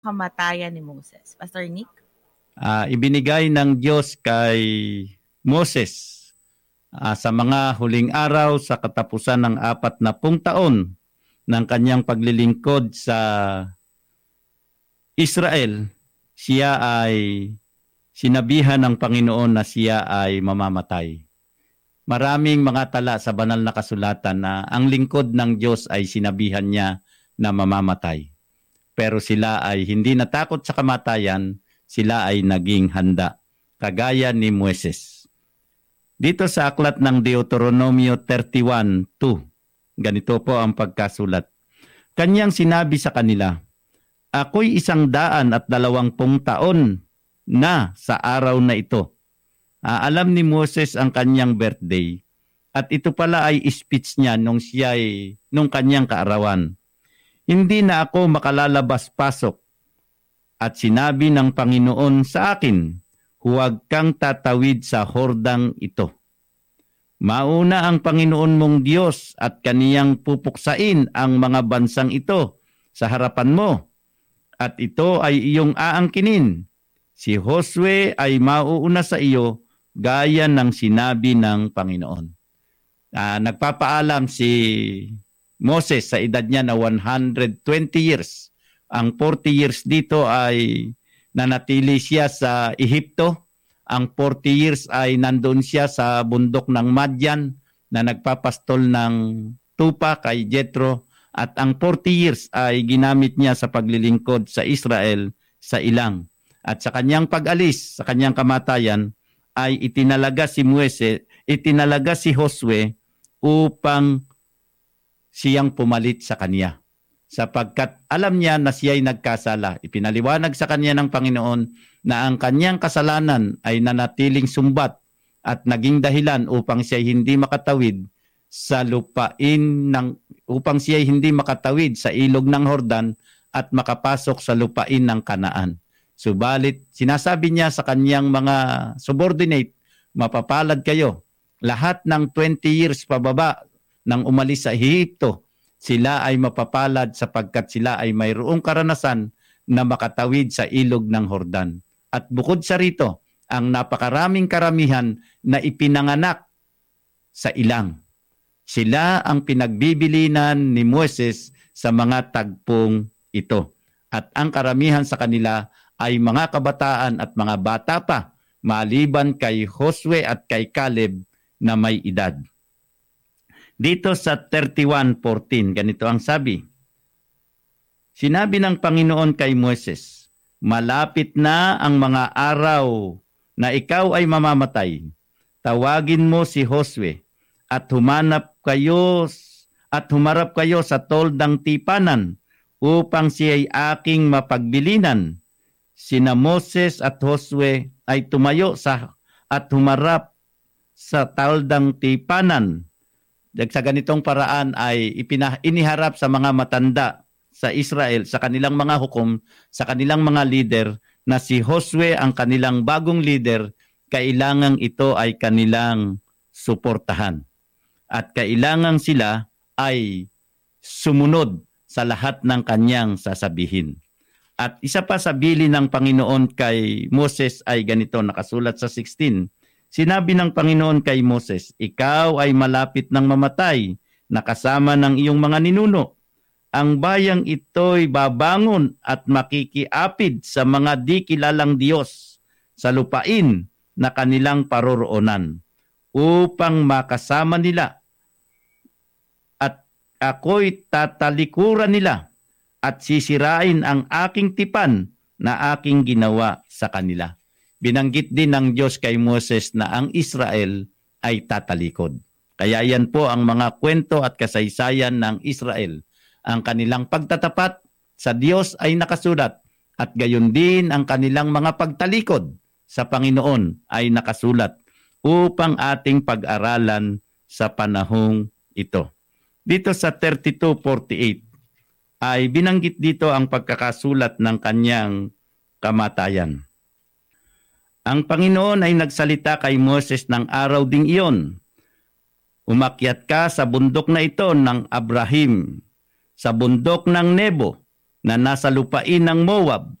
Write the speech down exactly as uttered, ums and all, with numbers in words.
kamatayan ni Moses? Pastor Nick? Uh, ibinigay ng Diyos kay Moses uh, sa mga huling araw sa katapusan ng apat na pung taon ng kanyang paglilingkod sa Israel. Siya ay sinabihan ng Panginoon na siya ay mamamatay. Maraming mga tala sa banal na kasulatan na ang lingkod ng Diyos ay sinabihan niya na mamamatay. Pero sila ay hindi natakot sa kamatayan, sila ay naging handa, kagaya ni Moises. Dito sa aklat ng Deuteronomio thirty-one two, ganito po ang pagkasulat. Kanyang sinabi sa kanila, ako'y isang daan at dalawangpung taon na sa araw na ito. Uh, alam ni Moses ang kanyang birthday at ito pala ay speech niya nung siya ay, nung kanyang kaarawan. Hindi na ako makalalabas-pasok at sinabi ng Panginoon sa akin, huwag kang tatawid sa hordang ito. Mauna ang Panginoon mong Diyos at kaniyang pupuksain ang mga bansang ito sa harapan mo at ito ay iyong aangkinin. Si Josue ay mauuna sa iyo gaya ng sinabi ng Panginoon. Uh, nagpapaalam si Moses sa edad niya na one hundred twenty years. Ang forty years dito ay nanatili siya sa Ehipto. Ang forty years ay nandun siya sa bundok ng Madian na nagpapastol ng tupa kay Jethro. At ang forty years ay ginamit niya sa paglilingkod sa Israel sa ilang. At sa kanyang pag-alis, sa kanyang kamatayan, ay itinalaga si Moises, itinalaga si Josue upang siyang pumalit sa kanya. Sapagkat alam niya na siya ay nagkasala. Ipinaliwanag sa kanya ng Panginoon na ang kanyang kasalanan ay nanatiling sumbat at naging dahilan upang siya hindi makatawid sa lupain ng upang siya hindi makatawid sa ilog ng Hordan at makapasok sa lupain ng Kanaan. Subalit sinasabi niya sa kanyang mga subordinate, mapapalad kayo. Lahat ng twenty years pababa nang umalis sa Ehipto, sila ay mapapalad sapagkat sila ay mayroong karanasan na makatawid sa ilog ng Hordan. At bukod sa rito, ang napakaraming karamihan na ipinanganak sa ilang. Sila ang pinagbibilinan ni Moses sa mga tagpong ito. At ang karamihan sa kanila ay mga kabataan at mga bata pa, maliban kay Josue at kay Caleb na may edad. Dito sa thirty-one fourteen, ganito ang sabi. Sinabi ng Panginoon kay Moses, malapit na ang mga araw na ikaw ay mamamatay. Tawagin mo si Josue at humanap kayo at humarap kayo sa toldang tipanan upang siya ay aking mapagbilinan. Sina Moses at Josue ay tumayo sa at humarap sa toldang tipanan. Sa ganitong paraan ay ipina, iniharap sa mga matanda sa Israel, sa kanilang mga hukom, sa kanilang mga leader, na si Josue ang kanilang bagong leader, kailangang ito ay kanilang suportahan. At kailangang sila ay sumunod sa lahat ng kanyang sasabihin. At isa pa sa bilin ng Panginoon kay Moses ay ganito, nakasulat sa sixteen. Sinabi ng Panginoon kay Moses, ikaw ay malapit ng mamatay, nakasama ng iyong mga ninuno. Ang bayang ito'y babangon at makikiapid sa mga di kilalang Diyos sa lupain na kanilang paroroonan upang makasama nila. At ako'y tatalikuran nila at sisirain ang aking tipan na aking ginawa sa kanila. Binanggit din ng Diyos kay Moses na ang Israel ay tatalikod. Kaya yan po ang mga kwento at kasaysayan ng Israel. Ang kanilang pagtatapat sa Diyos ay nakasulat at gayon din ang kanilang mga pagtalikod sa Panginoon ay nakasulat upang ating pag-aralan sa panahong ito. Dito sa thirty-two forty-eight ay binanggit dito ang pagkakasulat ng kanyang kamatayan. Ang Panginoon ay nagsalita kay Moses ng araw ding iyon. Umakyat ka sa bundok na ito ng Abraham, sa bundok ng Nebo, na nasa lupain ng Moab